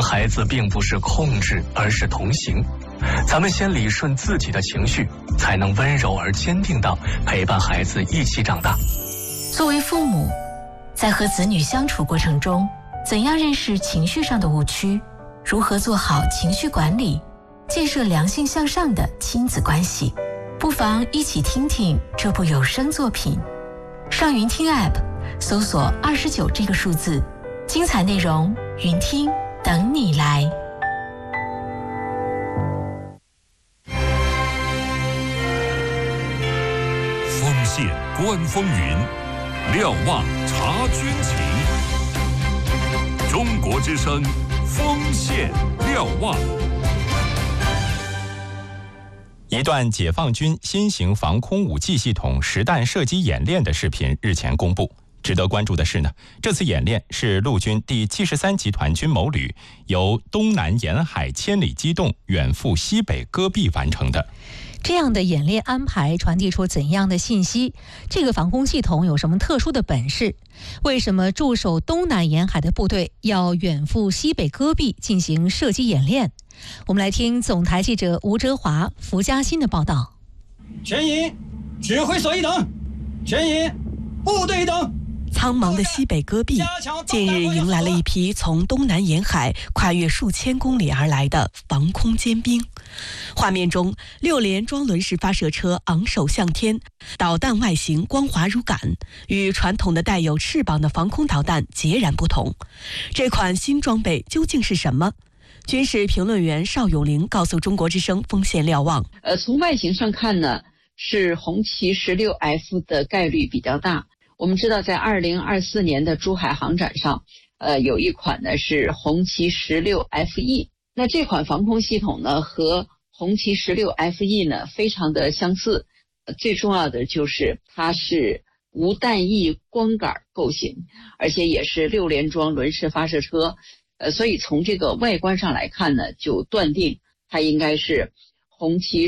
孩子并不是控制，而是同行。咱们先理顺自己的情绪，才能温柔而坚定地陪伴孩子一起长大。 作为父母，在和子女相处过程中，怎样认识情绪上的误区，如何做好情绪管理，建设良性向上的亲子关系，不妨一起听听这部有声作品。上云听 App 搜索29这个数字，精彩内容云听等你来。 锋线观风云，瞭望察军情。中国之声，锋线瞭望。 一段解放军新型防空武器系统实弹射击演练的视频日前公布。值得关注的是呢，这次演练是陆军第73集团军某旅由东南沿海千里机动远赴西北戈壁完成的。 这样的演练安排传递出怎样的信息？这个防空系统有什么特殊的本事？为什么驻守东南沿海的部队要远赴西北戈壁进行射击演练？我们来听总台记者吴哲华、福嘉欣的报道。 全营，指挥所一等，全营，部队一等。 苍茫的西北戈壁近日迎来了一批从东南沿海跨越数千公里而来的防空尖兵。画面中，6连装轮式发射车昂首向天，导弹外形光滑如杆，与传统的带有翅膀的防空导弹截然不同。这款新装备究竟是什么？军事评论员邵永玲告诉中国之声锋线瞭望， 从外形上看呢，是红旗 16F 的概率比较大。我们知道，在2024年的珠海航展上，有一款呢是红旗 16FE。那这款防空系统呢和红旗 16FE 呢非常的相似，最重要的就是它是无弹翼光杆构型，而且也是6连装轮式发射车。所以从这个外观上来看呢，就断定它应该是红旗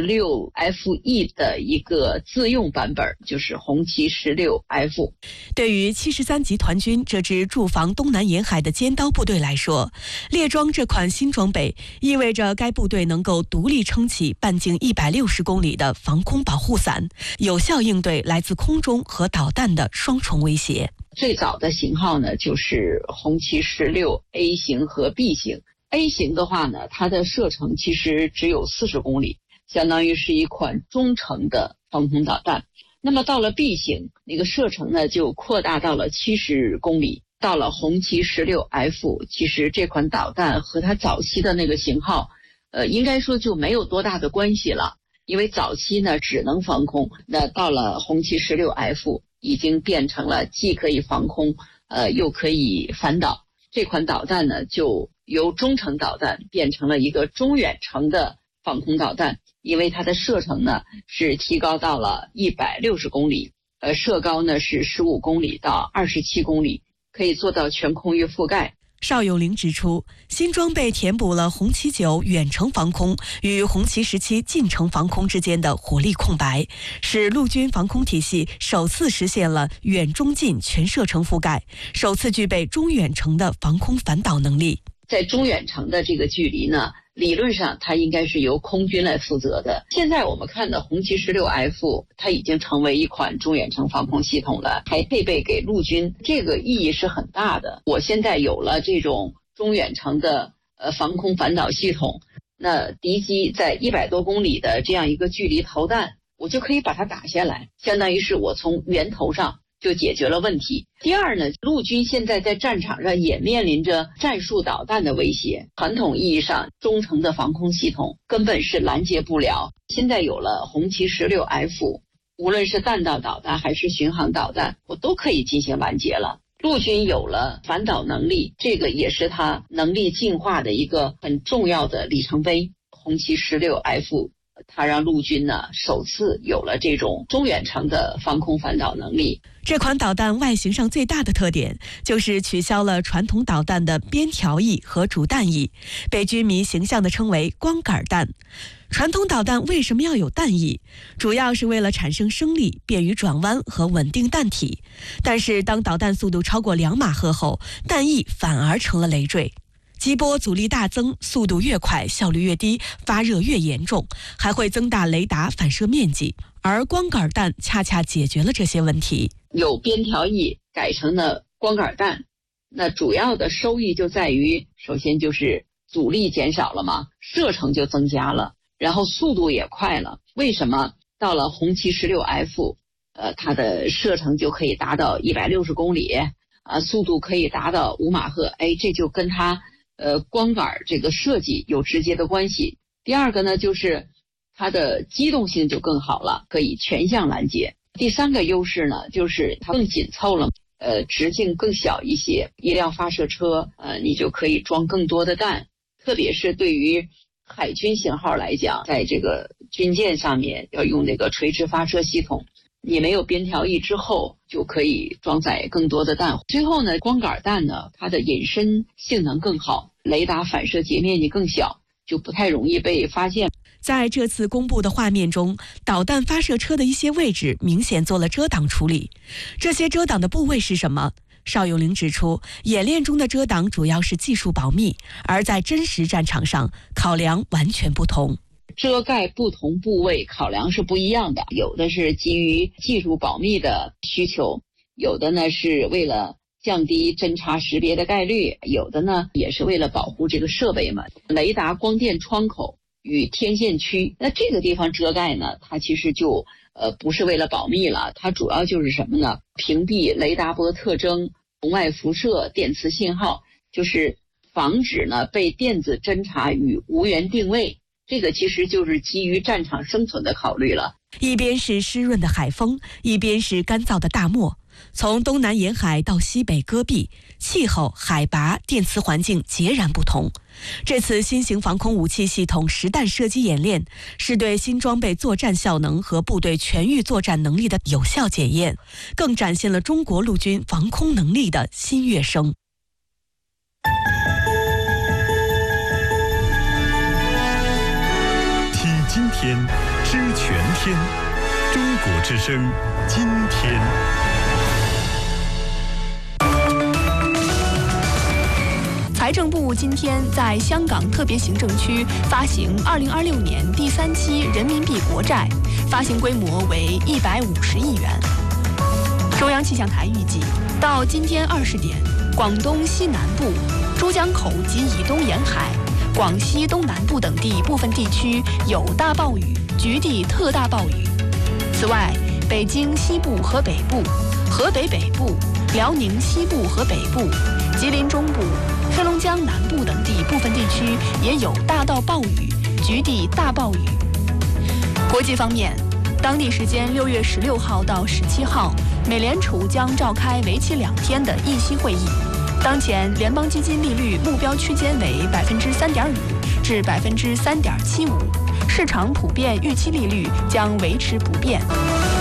16FE 的一个自用版本，就是红旗 16F。 对于73集团军这支驻防东南沿海的尖刀部队来说，列装这款新装备意味着该部队能够独立撑起半径160公里的防空保护伞，有效应对来自空中和导弹的双重威胁。 最早的型号呢就是红旗 16A 型和 B 型。A 型的话呢，它的射程其实只有40公里，相当于是一款中程的防空导弹。那么到了 B 型，那个射程呢就扩大到了70公里。到了红旗 16F， 其实这款导弹和它早期的那个型号，应该说就没有多大的关系了，因为早期呢只能防空，那到了红旗 16F 已经变成了既可以防空，又可以反导。这款导弹呢就由中程导弹变成了一个中远程的防空导弹，因为它的射程呢是提高到了160公里，射高呢是15公里到27公里，可以做到全空域覆盖。 邵永玲指出，新装备填补了红旗9远程防空与红旗17近程防空之间的火力空白，使陆军防空体系首次实现了远中近全射程覆盖，首次具备中远程的防空反导能力。 在中远程的这个距离呢，理论上它应该是由空军来负责的。现在我们看的红旗 16F 它已经成为一款中远程防空系统了，还配备给陆军，这个意义是很大的。我现在有了这种中远程的防空反导系统，那敌机在100多公里的这样一个距离投弹，我就可以把它打下来，相当于是我从源头上就解决了问题。第二呢，陆军现在在战场上也面临着战术导弹的威胁，传统意义上中程的防空系统根本是拦截不了。现在有了红旗 16F， 无论是弹道导弹还是巡航导弹，我都可以进行拦截了。陆军有了反导能力，这个也是它能力进化的一个很重要的里程碑。红旗 16F它让陆军呢首次有了这种中远程的防空反导能力。 这款导弹外形上最大的特点就是取消了传统导弹的边条翼和主弹翼，被军迷形象地称为光杆弹。传统导弹为什么要有弹翼？主要是为了产生升力，便于转弯和稳定弹体。但是当导弹速度超过2马赫后，弹翼反而成了累赘。 激波阻力大增，速度越快，效率越低，发热越严重，还会增大雷达反射面积。而光杆弹恰恰解决了这些问题。 有边条翼改成了光杆弹，那主要的收益就在于，首先就是阻力减少了嘛，射程就增加了，然后速度也快了。为什么到了红旗16F，它的射程就可以达到160公里，速度可以达到5马赫？这就跟它光杆这个设计有直接的关系。第二个呢，就是它的机动性就更好了，可以全向拦截。第三个优势呢，就是它更紧凑了，直径更小一些，一辆发射车你就可以装更多的弹。特别是对于海军型号来讲，在这个军舰上面要用那个垂直发射系统，你没有边条翼之后就可以装载更多的弹。最后呢，光杆弹呢，它的隐身性能更好，雷达反射截面积更小，就不太容易被发现。 在这次公布的画面中，导弹发射车的一些位置明显做了遮挡处理。这些遮挡的部位是什么？邵永龄指出，演练中的遮挡主要是技术保密，而在真实战场上，考量完全不同。 遮盖不同部位考量是不一样的，有的是基于技术保密的需求，有的呢是为了降低侦察识别的概率，有的呢也是为了保护这个设备嘛。雷达光电窗口与天线区，那这个地方遮盖呢，它其实就不是为了保密了，它主要就是什么呢？屏蔽雷达波特征、红外辐射、电磁信号，就是防止呢被电子侦察与无源定位。这个其实就是基于战场生存的考虑了。 一边是湿润的海风，一边是干燥的大漠。从东南沿海到西北戈壁，气候、海拔、电磁环境截然不同。这次新型防空武器系统实弹射击演练，是对新装备作战效能和部队全域作战能力的有效检验，更展现了中国陆军防空能力的新跃升。 听今天，知全天，中国之声，今天。 财政部今天在香港特别行政区发行2026年第3期人民币国债，发行规模为150亿元。中央气象台预计，到今天20点，广东西南部、珠江口及以东沿海、广西东南部等地部分地区有大暴雨，局地特大暴雨。此外，北京西部和北部、河北北部、辽宁西部和北部、吉林中部、黑龙江南部等地部分地区也有大到暴雨，局地大暴雨。国际方面，当地时间6月16号到17号，美联储将召开为期2天的议息会议。当前联邦基金利率目标区间为3.5%至3.75%，市场普遍预期利率将维持不变。